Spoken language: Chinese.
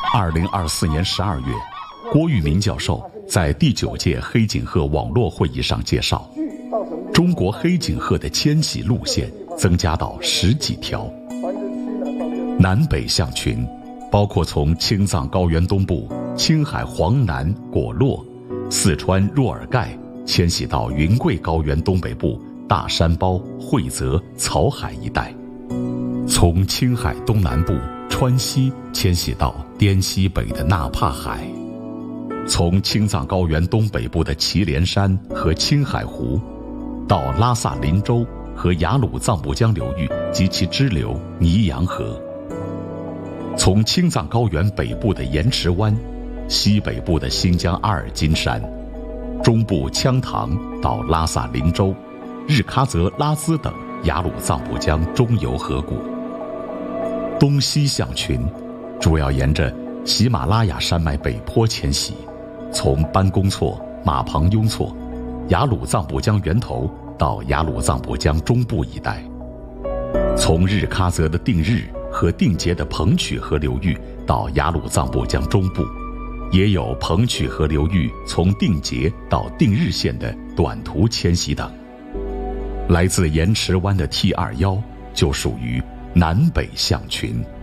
2024年12月，郭玉民教授在第9届黑颈鹤网络会议上介绍，中国黑颈鹤的迁徙路线增加到10几条。南北象群包括从青藏高原东部、青海黄南、果洛、四川若尔盖迁徙到云贵高原东北部大山包、惠泽、草海一带，从青海东南部川西迁徙到滇西北的纳帕海，从青藏高原东北部的祁连山和青海湖，到拉萨林州和雅鲁藏布江流域及其支流尼洋河，从青藏高原北部的盐池湾、西北部的新疆阿尔金山、中部羌塘到拉萨林州、日喀则拉孜等雅鲁藏布江中游河谷。东西象群主要沿着喜马拉雅山脉北坡迁徙，从班公错、马旁雍错、雅鲁藏布江源头到雅鲁藏布江中部一带，从日喀则的定日和定节的彭曲河流域到雅鲁藏布江中部，也有彭曲河流域从定节到定日县的短途迁徙等。来自盐池湾的 T21就属于南北象群。